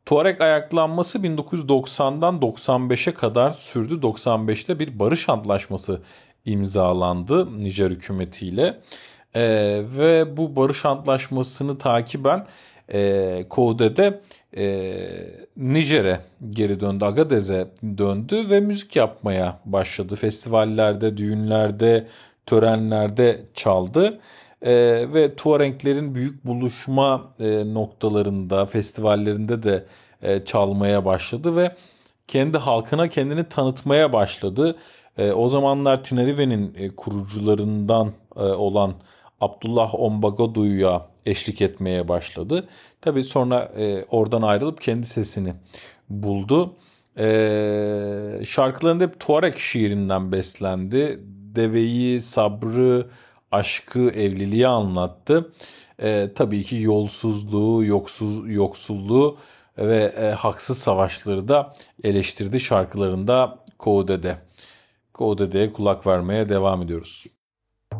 Tuareg ayaklanması 1990'dan 95'e kadar sürdü. 95'te bir barış antlaşması imzalandı Nijer hükümetiyle. Ve bu barış antlaşmasını takiben Koude'de Nijer'e geri döndü, Agadez'e döndü ve müzik yapmaya başladı. Festivallerde, düğünlerde, törenlerde çaldı. Ve Tuareglerin büyük buluşma noktalarında, festivallerinde de çalmaya başladı ve kendi halkına kendini tanıtmaya başladı. O zamanlar Tinariwe'nin kurucularından olan Abdullah Ombagodu'ya eşlik etmeye başladı. Tabii sonra oradan ayrılıp kendi sesini buldu. Şarkılarında hep Tuareg şiirinden beslendi. Deveyi, sabrı, aşkı, evliliği anlattı. Tabii ki yolsuzluğu, yoksulluğu ve haksız savaşları da eleştirdi şarkılarında Koude'de. Koude'ye kulak vermeye devam ediyoruz.